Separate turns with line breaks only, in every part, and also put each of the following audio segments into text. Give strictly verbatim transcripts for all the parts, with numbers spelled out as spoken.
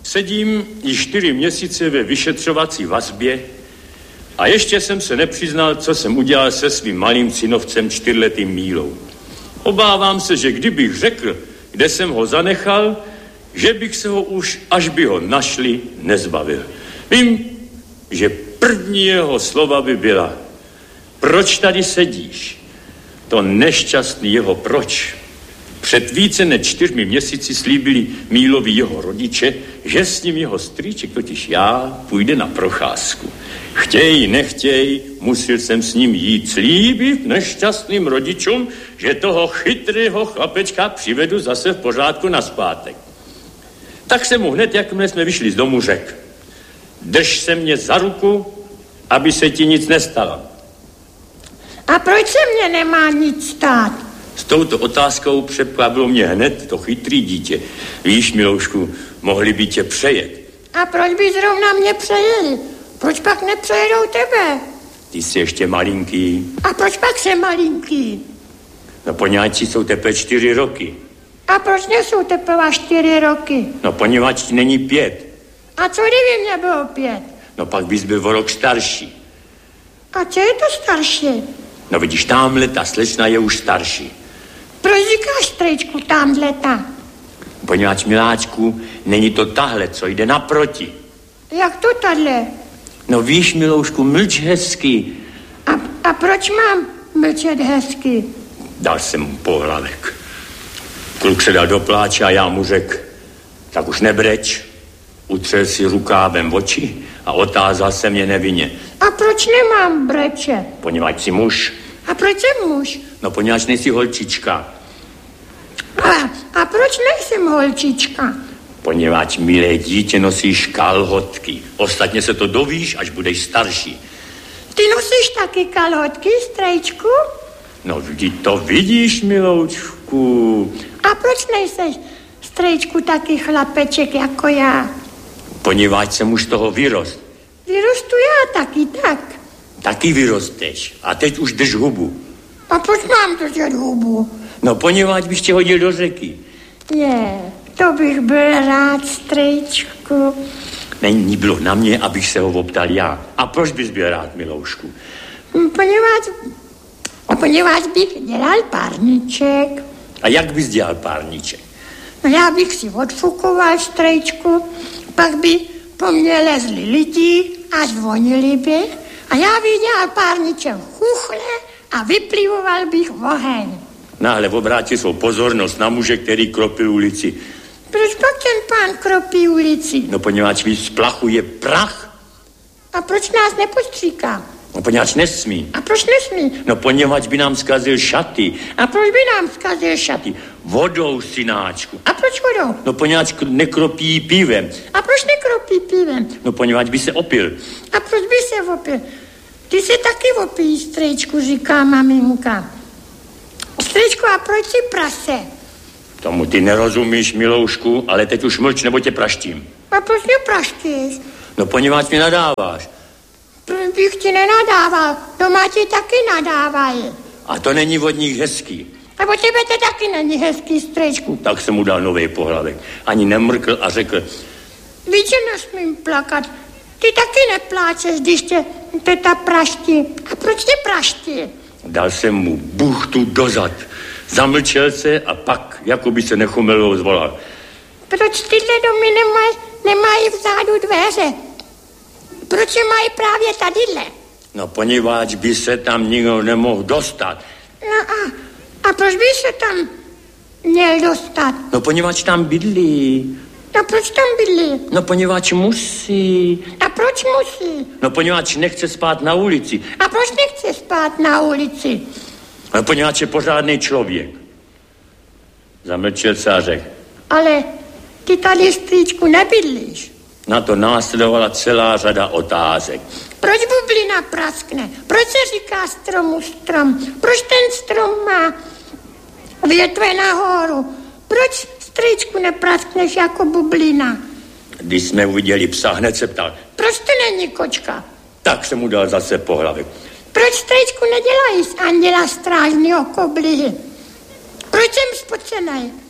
Sedím již čtyři měsíce ve vyšetřovací vazbě a ještě jsem se nepřiznal, co jsem udělal se svým malým synovcem čtyřletým Mílou. Obávám se, že kdybych řekl, kde jsem ho zanechal, že bych se ho už, až by ho našli, nezbavil. Vím, že první jeho slova by byla: proč tady sedíš? To nešťastný jeho proč. Před více než čtyřmi měsíci slíbili Mílovi jeho rodiče, že s ním jeho strýček, totiž já, půjde na procházku. Chtěj, nechtěj, musel jsem s ním jít, slíbit nešťastným rodičům, že toho chytrého chlapečka přivedu zase v pořádku nazpátek. Tak jsem mu hned, jakmile jsme vyšli z domu, řekl: drž se mě za ruku, aby se ti nic nestalo.
A proč se mě nemá nic stát?
S touto otázkou překvapilo mě hned to chytrý dítě. Víš, Miloušku, mohli by tě přejet.
A proč by zrovna mě přejeli? Proč pak nepřejedou tebe?
Ty jsi ještě malinký.
A proč pak jsem malinký?
No poněvadž jsou teprve čtyři roky.
A proč nejsou teprve čtyři roky?
No poněvadž ti není pět.
A co kdyby mě bylo pět?
No pak bys byl o rok starší.
A co je to starší?
No vidíš, támhle ta slečna je už starší.
Proč říkáš, strejčku, támhle ta?
Poněvadž, miláčku, není to tahle, co jde naproti.
Jak to tahle?
No víš, Miloušku, mlč hezky.
A, a proč mám mlčet hezky?
Dal jsem mu pohlavek. Kluk se dal do pláče a já mu řekl: tak už nebreč. Utřel si rukávem oči a otázal se mě nevinně:
a proč nemám breče?
Poněvadž jsi muž.
A proč jsem muž?
No poněvadž nejsi holčička.
A, a proč nejsem holčička?
Poněvadž, milé dítě, nosíš kalhotky. Ostatně se to dovíš, až budeš starší.
Ty nosíš taky kalhotky, strejčku?
No vždyť to vidíš, Miloučku.
A proč nejseš, strejčku, taky chlapeček jako já?
Poněvadž jsem už toho vyrost.
Vyrostu já taky tak.
Taky vyrosteš. A teď už drž hubu.
A proč mám držet hubu?
No poněvadž bych tě hodil do řeky.
Je, to bych byl rád, strejčku.
Není bylo na mě, abych se ho optal já. A proč bys byl rád, Miloušku?
Poněvadž, poněvadž bych dělal párníček.
A jak bys dělal párníček?
No já bych si odfukoval, strejčku, pak by po mně lezli lidi a zvonili by a já bych dělal párníček chuchle a vyplivoval bych oheň.
Náhle obrátil svou pozornost na muže, který kropil ulici.
Proč pak ten pán kropí ulici?
No poněvadž víc splachuje prach.
A proč nás nepostříká?
No poněvadž nesmí.
A proč nesmí?
No poněvadž by nám zkazil šaty.
A proč by nám zkazil šaty?
Vodou, synáčku.
A proč vodou?
No poněvadž nekropí pivem.
A proč nekropí pivem?
No poněvadž by se opil.
A proč by se opil? Ty se taky opíš, strejčku, říká maminka. Strejčku, a proč si prase?
Tomu ty nerozumíš, Miloušku, ale teď už mlč, nebo tě praštím.
A proč mě praštíš?
No poněvadž mi nadáváš.
Proč bych ti nenadával? Doma ti taky nadávají.
A to není od nich hezký.
A po tebe to taky není hezký, strejčku.
Tak jsem mu dal novej pohlavek. Ani nemrkl a řekl:
víš, že nesmím plakat. Ty taky nepláčeš, když tě teta praští. A proč tě praští?
Dal jsem mu buchtu dozad. Zamlčel se a pak, jako by se nechomelo, zvolal:
proč tyhle domy nemají, nemají vzadu dveře? Proč je mají právě tadyhle?
No poněvadž by se tam nikdo nemohl dostat.
No a, a proč by se tam měl dostat?
No poněvadž tam bydlí.
No proč tam bydlí?
No poněvadž musí.
A proč musí?
No poněvadž nechce spát na ulici.
A proč nechce spát na ulici?
No poněvadž je pořádný člověk. Zamlčel se a řekl:
ale ty tady, strýčku, nebydlíš.
Na to následovala celá řada otázek.
Proč bublina praskne? Proč se říká stromu strom? Proč ten strom má větve nahoru? Proč, strýčku, nepraskneš jako bublina?
Když jsme uviděli psa, hned se ptal:
proč to není kočka?
Tak jsem mu dal zase pohlavek.
Proč, strýčku, nedělají z anděla strážného koblihy? Proč jsem spocenej?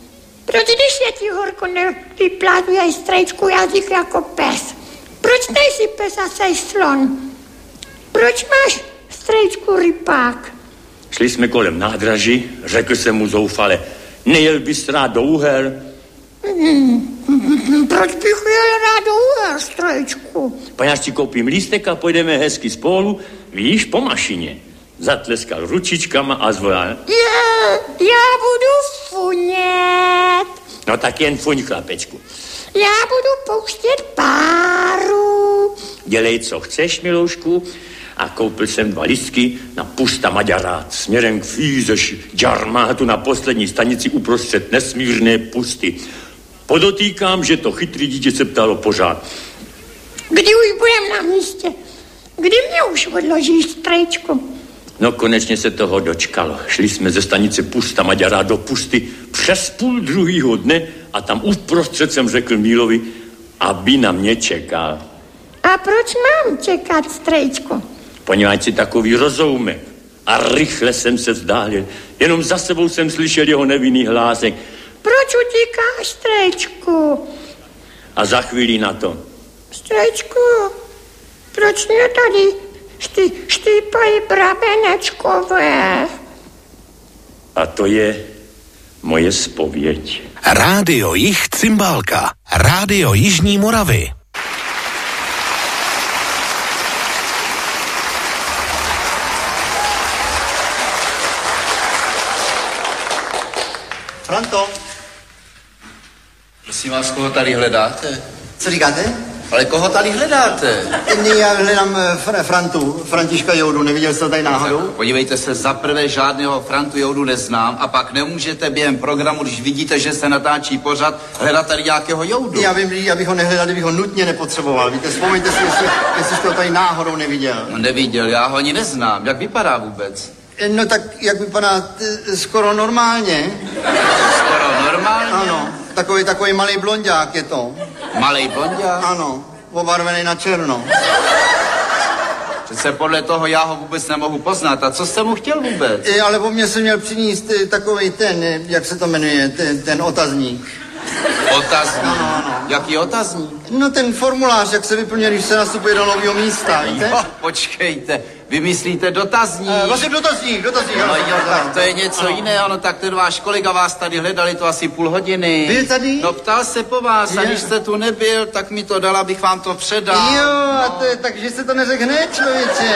Proč když je ti horko, nevyplávuje strejčku jazyk jako pes? Proč nejsi pes a sej slon? Proč máš strejčku rypák?
Šli jsme kolem nádraží, řekl jsem mu zoufale, nejel bys rád do Uher?
Hmm, proč bych jel rád do Uher, strejčku?
Paňáš si koupím lístek a pojedeme hezky spolu, víš, po mašině. Zatleskal ručičkama a zvolal.
Je, já budu funět.
No tak jen fuň, chlapečku.
Já budu pouštět páru.
Dělej, co chceš, miloušku. A koupil jsem dva lístky na Pusta Maďarát směrem k Fízeš Džarmátu na poslední stanici uprostřed nesmírné pusty. Podotýkám, že to chytrý dítě se ptalo pořád.
Kdy už budem na místě? Kdy mě už odložíš, strejčku?
No konečně se toho dočkalo. Šli jsme ze stanice Pusta Maďarát do pusty přes půl druhýho dne a tam uprostřed jsem řekl Mílovi, aby na mě čekal.
A proč mám čekat, strejčku?
Poněvadž si takový rozoumek. A rychle jsem se vzdálil. Jenom za sebou jsem slyšel jeho nevinný hlásek.
Proč utíkáš, strejčku?
A za chvíli na to.
Strejčku, proč mě tady štý, štípají brabenečkové?
A to je moje zpověď.
Rádio Jih Cymbálka. Rádio Jižní Moravy.
Franto.
Prosím vás, koho tady hledáte?
Co říkáte?
Ale koho tady hledáte?
Ne, já hledám fr- Frantu, Františka Joudu, neviděl jste to tady náhodou?
Podívejte se, za prvé žádného Frantu Joudu neznám a pak nemůžete během programu, když vidíte, že se natáčí pořad, hledat tady nějakého Joudu.
Já vím, já bych ho nehledal, kdybych ho nutně nepotřeboval. Víte, vzpomeňte si, jestli, jestli jste ho tady náhodou neviděl.
No, neviděl, já ho ani neznám. Jak vypadá vůbec?
No tak, jak vypadá, t- skoro normálně.
Skoro normálně?
Ano, takový, takový malý blonďák je to.
Malej blonďák?
Ano, obarvený na černo.
Přece podle toho já ho vůbec nemohu poznat. A co jste mu chtěl vůbec?
E, ale po mně jsem měl přinést takový ten, jak se to jmenuje, ten, ten otazník.
Otazník?
Ano, ano.
Jaký otazník?
No ten formulář, jak se vyplňuje, když se nastupuje do nového místa, víte?
Jo, počkejte, vy myslíte dotazník?
E, vlastně dotazník, dotazník.
No
ano,
jo, tak
ano.
to je něco
Ano.
jiného, no tak ten váš kolega vás tady hledali to asi půl hodiny.
Byl tady?
No ptal se po vás a
Je.
když jste tu nebyl, tak mi to dal, abych vám to předal.
Jo, a to je, takže se to neřekl hned, člověče.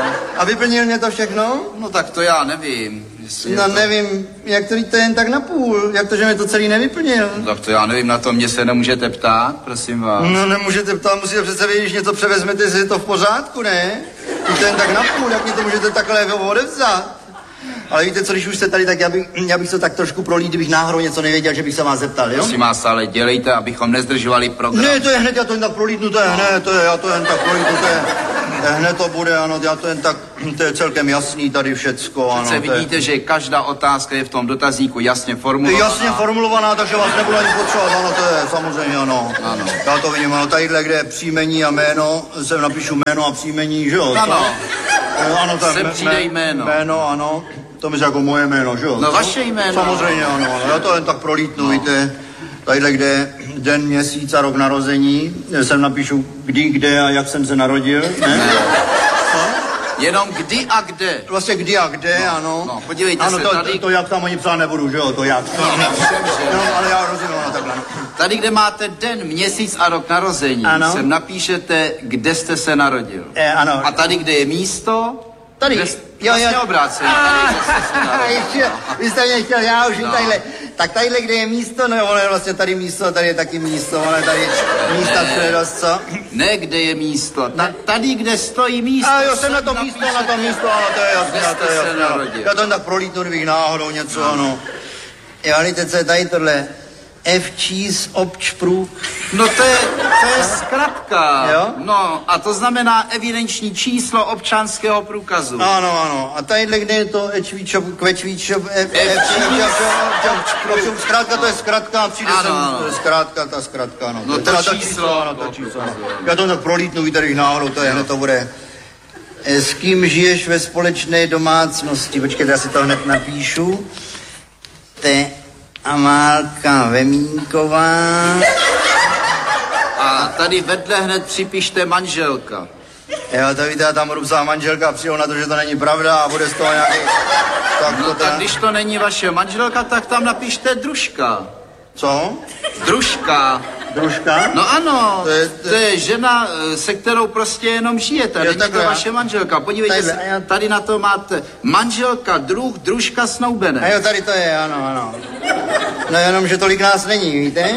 A vyplnil mě to všechno?
No tak to já nevím. jestli je
No
to...
nevím, jak to víte jen tak na půl, jak to, že mi to celý nevyplnil.
No, tak to já nevím, na to mě se nemůžete ptát, prosím vás.
No nemůžete ptát, musíte přece vědět, když něco převezmete, jestli je to v pořádku, ne? Víte jen tak na půl, jak mi to můžete takhle odevzat. Ale víte co, když už jste tady, tak já bych, já bych to tak trošku prolít, kdybych náhodou něco nevěděl, že bych se vás zeptal, jo?
Prosím vás, ale dělejte, abychom nezdržovali program.
Ne, to je hned, já to jen tak prolítnu, to je hned, to je, já to jen tak prolítnu, to je, to je hned to bude, ano, já to jen tak, to je celkem jasný tady všecko, ano.
Přece
to je-
vidíte, že každá otázka je v tom dotazníku jasně
Je
formulovaná.
jasně formulovaná, takže vás nebudu ani potřebovat, ano, to je samozřejmě, ano.
Ano.
Já to vidím, ano, tadyhle, kde je příjmení a jméno, sem napíšu jméno a příjmení, že jo?
Ano.
To- ano, to je
Sem
mé-
přijde
mé-
jméno.
Jméno, ano. To myslí jako moje jméno, že jo?
No,
Co?
vaše jméno.
Samozřejmě, ano, ano. Já to jen tak prolítnu, no. Víte. Tadyhle, kde je den, měsíc a rok narození, sem napíšu kdy, kde a jak jsem se narodil, ne?
Ne.
Co?
Jenom kdy a kde.
Vlastně kdy a kde, ano.
No, podívejte
ano,
se,
to,
tady-
to, to jak tam ani psát nebudu, že jo, to jak. To,
No, všem, že-
no, ale já rozumím, ano, takhle.
Tady, kde máte den, měsíc a rok narození,
Ano.
sem napíšete, kde jste se narodil.
Eh, ano.
A tady, kde je místo,
Tady,
kde,
jo,
vlastně
jo.
obráceně, tady, kde jste se narodil.
Ještě, vy jste mě chtěl, já už
No.
no. tadyhle, tak tadyhle, kde je místo, no ono je vlastně tady místo, tady je taky místo, ono je tady místa předost, co?
Ne, kde je místo, Ta, tady, kde stojí místo.
A jo, jsem
sem
na to místo, na to
napíšete,
místo, ano, to je jasné,
kde
ano, to je
jste se
jasné, ano.
narodil.
Já to jen tak prolítnu, kdybych náhodou něco, ano. Jo, víte, co je tady tohle? F cheese občprů.
No to je, to je zkratka.
Jo?
No a to znamená evidenční číslo občanského průkazu.
Ano, ano. A tadyhle, kde je to ečvíčo, kvečvíčo, zkrátka to je zkrátka, přijde
Ano,
sem,
ano.
to je zkrátka, ta zkrátka, ano.
No
je
to
teda
číslo,
ano, to
to
číslo, ano.
ukazuje.
Já to tak prolítnu, víte, když náhodou, to je, hned to bude. Eh, S kým žiješ ve společné domácnosti? Počkejte, já si to hned napíšu. Te, Amálka Vemínková.
A tady vedle hned připište manželka.
Jo, to víte, já tam budu psát manželka a přijel na to, že to není pravda a bude z toho nějaký... Tak
No
to
tak
teda...
když to není vaše manželka, tak tam napište družka.
Co?
Družka.
Družka?
No ano,
To je-
to je žena, se kterou prostě jenom žijete. Není to
takhle, já-
vaše manželka. Podívejte
Takhle,
se,
a já-
tady na to máte manželka, druh, družka,
A
snoubené.
jo, tady to je, ano, ano. No jenom, že tolik nás není, víte?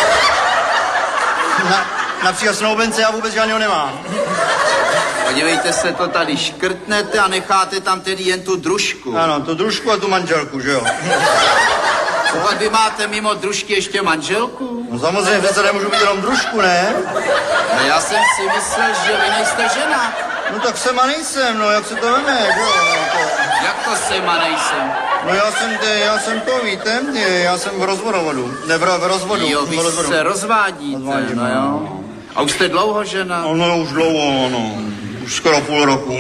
Na, například snoubence já vůbec žádného nemám.
Podívejte se, to tady škrtnete a necháte tam tedy jen tu družku.
Ano, tu družku a tu manželku, že jo?
Pokud vy máte mimo družky ještě manželku?
No samozřejmě přece nemůžu být jenom družku, ne?
No já jsem si myslel, že vy nejste žena.
No tak jsem a nejsem, no jak se to veme, že jo? To...
Jak to jsem a nejsem?
No já jsem, te, já jsem to, víte, já jsem v rozvodu, ne v, v rozvodu.
Jo, vy
v rozvodu.
se rozvádíte,
Rozvádím,
no jo. A už jste dlouho žena?
No, no už dlouho, no, už skoro půl roku.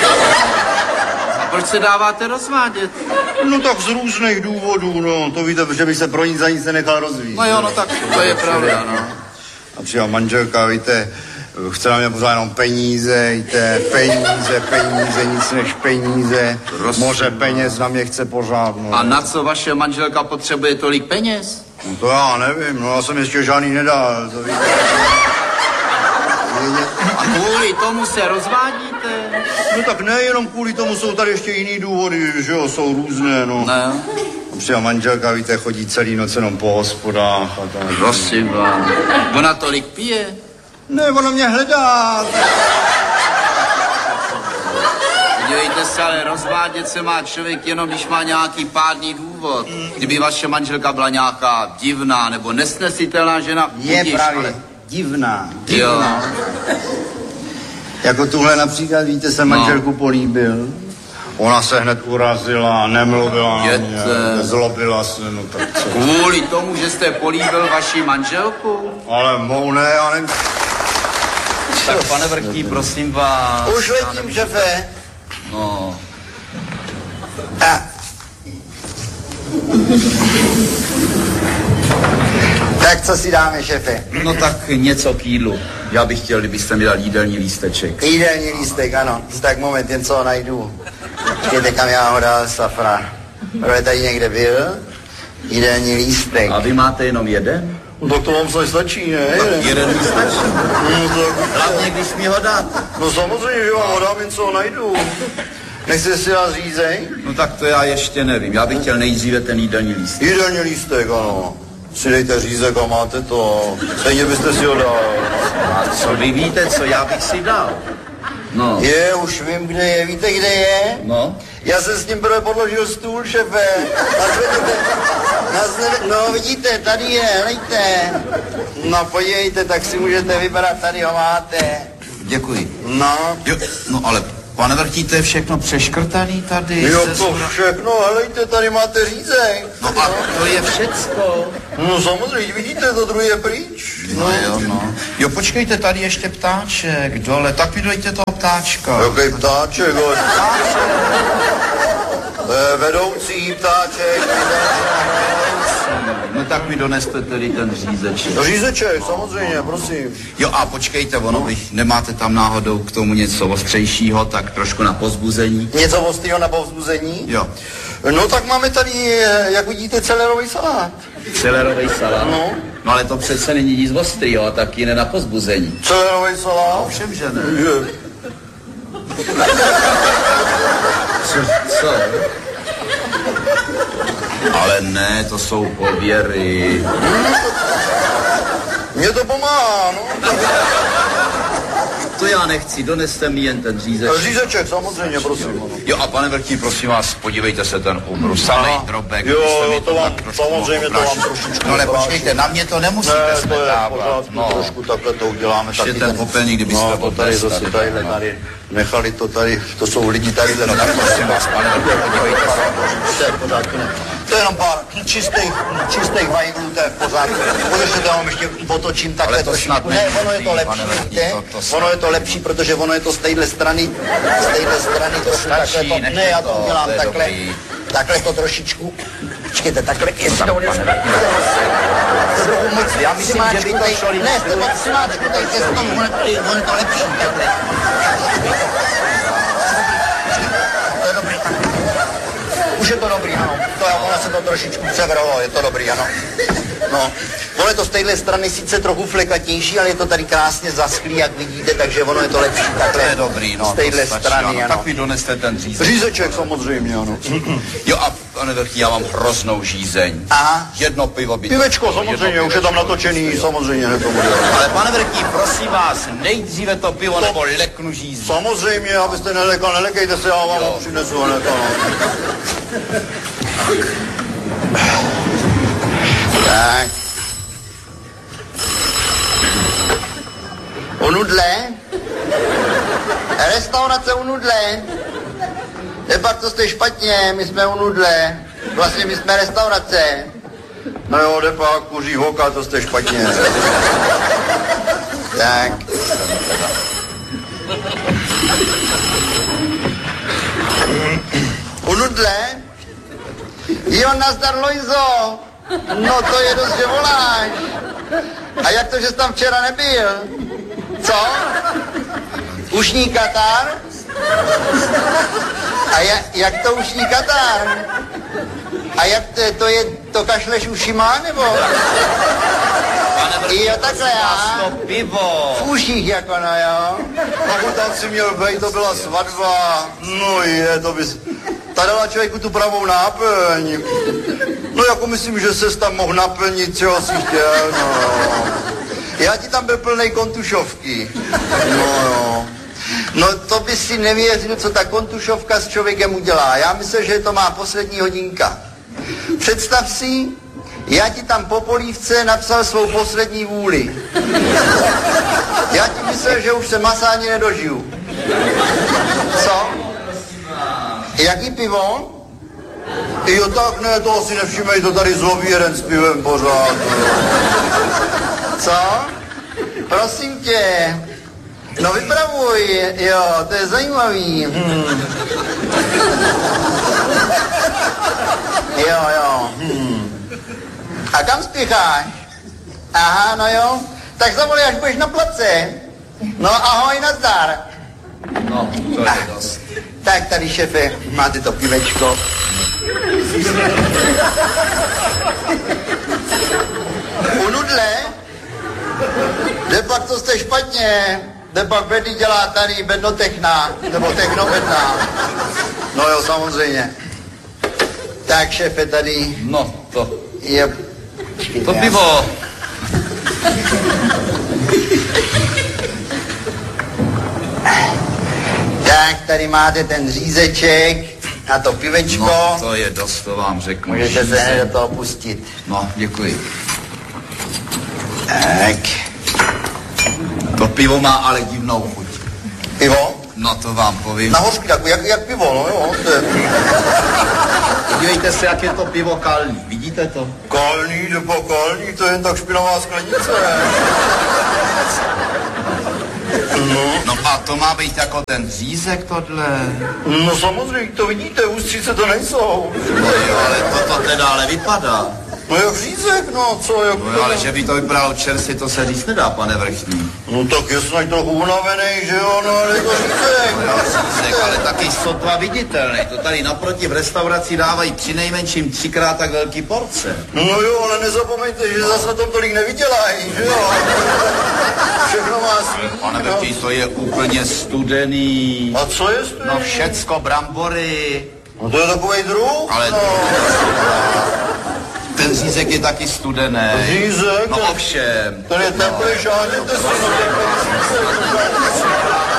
A proč se dáváte rozvádět?
No tak z různých důvodů, no, to víte, že bych se pro nic za nic nenechal rozvíjet.
No jo, no tak to je pravda, no.
A přijela manželka, víte, chce na mě pořád jenom peníze, víte, peníze, peníze, nic než peníze,
Prosím,
moře peněz na mě chce pořád, no.
A na co vaše manželka potřebuje tolik peněz?
No to já nevím, no já jsem ještě žádný nedal, to víte.
A kvůli tomu se rozvádíte?
No tak nejenom kvůli tomu, jsou tady ještě jiný důvody, že jo, jsou různé, no.
Ne.
Přijela manželka, víte, chodí celý noc jenom po hospodách a tak.
Prosím vás. Ona tolik pije?
Ne, ona mě hledá.
Podívejte se, ale rozvádět se má člověk jenom, když má nějaký pádný důvod. Kdyby vaše manželka byla nějaká divná nebo nesnesitelná žena,
Je
budiž,
právě
ale...
divná,
Jo.
divná. Jako tuhle například, víte, jsem
No.
manželku políbil. Ona se hned urazila, nemluvila na mě,
Jděte.
zlobila se, no tak co.
Kvůli tomu, že jste políbil vaši manželku?
Ale mou ne, já nevím.
Tak pane Vrchní, prosím vás.
Už letím, šefe.
No,
A. Tak co si dáme, šefe?
no tak něco k jídlu. Já bych chtěl, kdybyste mi dal jídelní lísteček.
Jídelní lístek, ano. Tak moment, jen co ho najdu. Počkejte, kam já ho dal, Safra. Protože tady někde byl. Jídelní lístek.
A vy máte jenom jeden?
No tak to vám se stačí, ne? Jeden.
Jeden lísteček.
No, tak...
Hlavně, když mi ho dáte.
no samozřejmě, že vám ho dám, jen co ho najdu. Nechcete si dát řízej?
No tak to já ještě nevím. Já bych chtěl nejdříve ten jídelní lístek.
Jídelní lístek, ano. Si dejte řízek a máte to. Stejně byste si ho dal.
A co vy víte, co já bych si dal? No.
Je, už vím, kde je. Víte, kde je?
No.
Já jsem s tím prvé podložil stůl, šefe. Nazvedete. Nazvedete. No, vidíte, tady je, helejte. No, podívejte, tak si můžete vybrat, tady ho máte.
Děkuji.
No.
Jo, no ale pane Vrchní, to je všechno přeškrtaný tady.
Jo,
se
to
zhora-
všechno, helejte, tady máte řízek.
No a to je všecko.
No samozřejmě, vidíte, to druhé je pryč.
No jo, no. Jo, počkejte, tady ještě ptáček dole, tak mi dojte toho ptáčka.
Jaký ptáček, hoď. To je vedoucí ptáček.
No tak mi doneste tedy ten řízeček.
No řízeček, samozřejmě, prosím.
Jo a počkejte, ono vy nemáte tam náhodou k tomu něco ostřejšího, tak trošku na pozbuzení.
Něco ostrýho na povzbuzení?
Jo.
No tak máme tady, jak vidíte, celerový salát.
Celerový salát.
No.
No ale to přece není nic ostrýho, a taky ne na pozbuzení.
Celerový salát?
Ovšem, že ne.
Je.
Co? Co? Ale ne, to jsou pověry.
Mně to pomáhá, no.
To já nechci, doneste mi jen ten řízeček.
Řízeček, samozřejmě, prosím.
Jo a pane Vrchní, prosím vás, podívejte se ten umru, samej drobek.
Jo,
abyste mi
jo, to vám,
tak trošku
samozřejmě to
mohl
vám
oprašit.
trošičku
No ale
oprašit.
počkejte, na mě to nemusíte
Ne, to je v
smetávat.
pořádku,
No.
trošku takhle to uděláme.
Ještě
taky
ten popelník, kdybyste
no, to tady
odnesl,
zase
tady,
tadyhle,
no.
tady, nechali to tady, to jsou lidi tady,
No tak prosím vás, pane Vrchní, podívejte se.
to je v pořádku, ne. To je jenom pár čistých, čistých vajglů, to je v pořádku. Můžete to vám ještě potočím takhle
Ale to
trošičku.
snad
Ne, ono je to
nemusí,
lepší,
pane Vrchní,
víte?
to- to snad-
Ono je to lepší, protože ono je to z téhle strany, z téhle strany trošku
stačí,
takhle to,
nechte
ne, já to
to,
udělám
to je
takhle,
dobrý.
takhle to trošičku, Počkejte, takhle jestli to bude... To trochu moc,
Já myslím, že by to šlo líp.
Ne, to moc přimáčku, tady ke tomu, ono to, ono to lepší, takhle. To je dobrý, tak. Už je to dobrý, ano. To je, ono se to trošičku převralo, je to dobrý, ano. No, ono je to z téhle strany sice trochu flekatnější, ale je to tady krásně zaschlý, jak vidíte, takže ono je to lepší takhle.
To je dobrý, no.
Z téhle strany, ano.
Tak mi doneste ten řízek.
Řízeček samozřejmě, ano.
Jo a pane Vrchní, já mám hroznou žízeň.
Aha.
Jedno pivo by...
Pivečko, samozřejmě, už je tam natočený, samozřejmě, ne to bude.
Ale pane Vrchní, prosím vás, nejdříve to pivo, to... nebo leknu žízeň.
Samozřejmě, abyste nelekal, nelekejte se, já vám ho přinesu, ne to. Tak. U Nudle? Restaurace u Nudle? Nepak to jste špatně, my jsme u Nudle. Vlastně my jsme restaurace. No jo, nepak, kuří hoka, to jste špatně. Tak. U Nudle? Jo, nazdar, Lojzo. No to je dost, že voláš. A jak to, že jsi tam včera nebyl? Co? Ušní Katar? A jak, jak to ušní Katar? A jak to, to je, to kašleš ušima, nebo?
Pane Vrchní,
Jo, takhle já.
to pivo.
V uších jako no, jo. Pokud tam si měl být, to byla svatba. No je, to bys... Ta dala člověku tu pravou náplň. No jako myslím, že ses tam mohl naplnit, čeho si chtěl, no. Já ti tam byl plnej kontušovky. No jo. No to by si nevěřil, co ta kontušovka s člověkem udělá. Já myslím, že to má poslední hodinka. Představ si, já ti tam po polívce napsal svou poslední vůli. Já ti myslel, že už se masa ani nedožiju. Co? Jaký pivo? Jo, tak ne, to asi nevšimej, to tady zlobí jeden s pivem pořád. Co? Prosím tě. No vypravuj, jo, to je zajímavý. Hmm. Jo, jo. Hmm. A kam spěcháš? Aha, no jo. Tak zavolej, až budeš na place. No ahoj, nazdar.
No, to je dost.
Tak tady, šefe, máte to pivečko. U Nudle? Depak to jste špatně. Depak Bedy dělá tady bednotechna, nebo technobedna. No jo, samozřejmě. Tak, šefe, tady
No, to...
je...
To pivo.
Tak, tady máte ten řízeček a to pivečko.
No, to je dost, to vám řeknu.
Můžete se hned do toho pustit.
No, děkuji.
Tak.
To pivo má ale divnou chuť.
Pivo?
No, to vám povím.
Na hořky, jak, jak, jak pivo, no jo. To je...
Podívejte se, jak je to pivo kalný. Vidíte to?
Kalný, nebo kalný, to je jen tak špinavá sklenice. No.
No a to má být jako ten řízek tohle.
No samozřejmě, to vidíte, ústřice to nejsou.
No jo, ale toto teda ale vypadá.
No jak řízek, no co, jak...
No jo, ale že by to vypadalo čerstvě, to se říct nedá, pane Vrchní.
No tak je snad trochu unavený, že jo, no ale je to řízek.
No jo, řízek, ale taky sotva viditelný. To tady naproti v restauraci dávají přinejmenším třikrát tak velký porce.
No jo, ale nezapomeňte, že zase na tom tolik nevydělají, že jo. Všechno má svý.
Pane Vrchní, to je úplně studený.
A co je studený?
No všecko, brambory.
No to je takovej druh,
Ale
no.
Ten řízek je taky studený.
Řízek?
No ovšem.
Ten je teplý, šáněte si, no teplý řízek.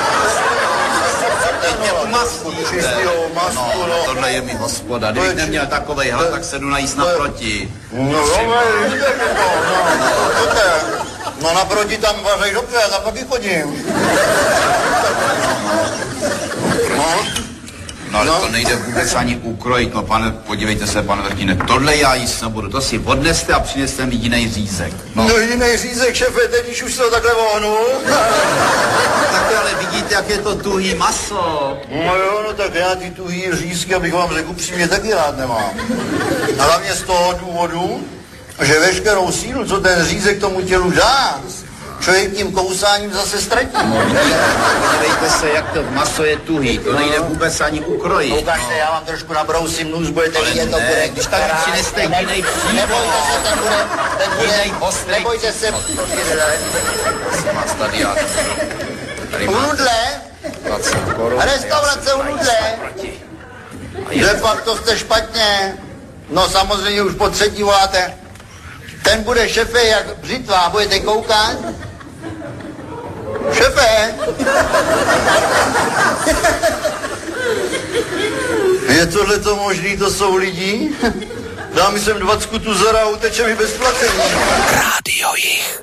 Teď mě umastíte.
Čistýho masku,
No,
no.
tohle je mi hospoda. Kdybych neměl takovej hlad, tak se jdu najíst naproti.
No jo, řízek, no, no, to tak. No naproti tam vařej dobře, já tam taky chodím. No.
No ale
No.
to nejde vůbec ani ukrojit, no pane, podívejte se, pane Vrtine, tohle já jíst nebudu, to si odneste a přineste mi jiný řízek.
No, no jiný řízek, šefe, teď když už se ho takhle vohnu.
Tak to ale vidíte, jak je to tuhý maso.
No jo, no tak já ty tuhý řízky, abych vám řekl upřímně, taky rád nemám. A hlavně z toho důvodu, že veškerou sílu, co ten řízek tomu tělu dá, člověk tím kousáním zase ztratí.
No vidíte, podívejte se, jak to maso je tuhý, to nejde vůbec ani ukrojit.
Ukažte, já vám trošku nabrousím nůž, budete
Ale
vidět, to
ne,
bude.
když tady přineste jiný příbor.
Nebojte se, ten bude, ten bude,
Jiný ostrý.
nebojte se.
Máš tady já. Tady
U
máte
nudle,
dvacet korun.
restaurace u nudle. Že pak to jste špatně. No samozřejmě už po třetí voláte. Ten bude šefe jak břitva, budete koukat? Šefe! Je tohle to možný, to jsou lidi? Dám mi sem dvacku tu zora a uteče mi bez placení.
Rádio Jich.